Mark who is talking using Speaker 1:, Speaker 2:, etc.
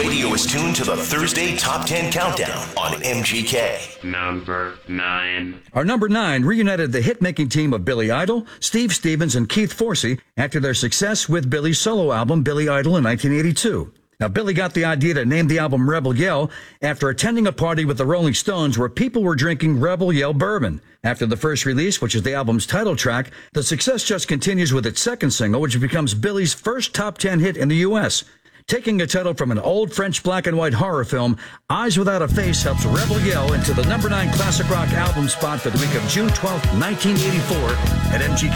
Speaker 1: radio is tuned to the Thursday Top 10 Countdown on MGK.
Speaker 2: Number 9.
Speaker 3: Our number 9 reunited the hit-making team of Billy Idol, Steve Stevens, and Keith Forsey after their success with Billy's solo album, Billy Idol, in 1982. Now, Billy got the idea to name the album Rebel Yell after attending a party with the Rolling Stones where people were drinking Rebel Yell bourbon. After the first release, which is the album's title track, the success just continues with its second single, which becomes Billy's first top 10 hit in the U.S. Taking a title from an old French black and white horror film, Eyes Without a Face helps Rebel Yell into the number 9 classic rock album spot for the week of June 12, 1984 at MGK.